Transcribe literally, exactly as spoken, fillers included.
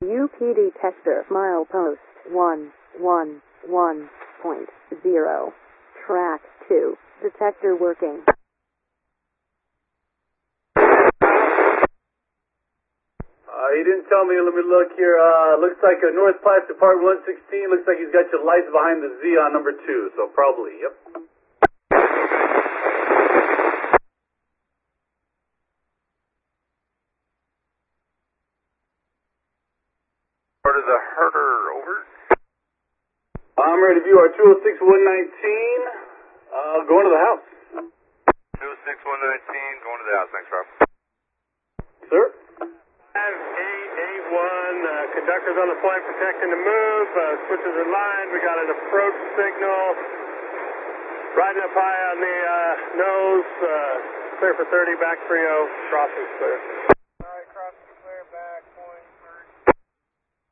U P detector milepost one one one point zero. Track two. Detector working. Uh, he didn't tell me. Let me look here. Uh, looks like a North Plastic Part one sixteen. Looks like he's got your lights behind the Z on number two. So probably, yep. Part of the herder, over. I'm ready to view our two oh six one nineteen. Uh, going to the house. two oh six one nineteen, going to the house. Thanks, Rob. Sir? five eight eight one, uh, conductor's on the flight protecting the move, uh, switches are lined, we got an approach signal, riding up high on the uh, nose, uh, clear for thirty, back three oh, crossing's clear.